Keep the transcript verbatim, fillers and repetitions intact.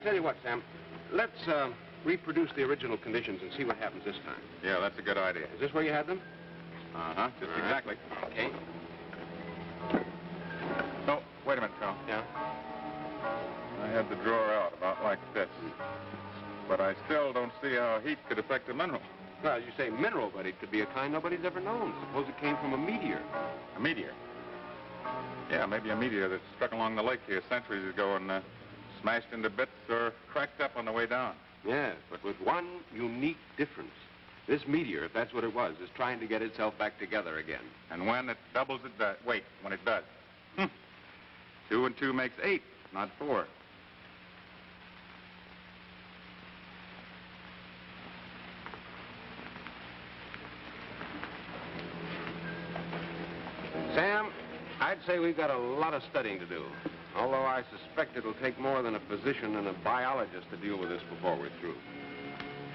Tell you what, Sam. Let's uh, reproduce the original conditions and see what happens this time. Yeah, that's a good idea. Is this where you had them? Uh-huh, just All right. exactly. Okay. Oh, wait a minute, Carl. Yeah? I had the drawer out about like this. But I still don't see how heat could affect the mineral. Well, you say mineral, but it could be a kind nobody's ever known. Suppose it came from a meteor. A meteor? Yeah, maybe a meteor that struck along the lake here centuries ago and uh, smashed into bits or cracked up on the way down. Yes, but with one unique difference. This meteor, if that's what it was, is trying to get itself back together again. And when it doubles, it does. Wait, when it does. Hm. Two and two makes eight, not four. Sam, I'd say we've got a lot of studying to do. Although I suspect it'll take more than a physician and a biologist to deal with this before we're through.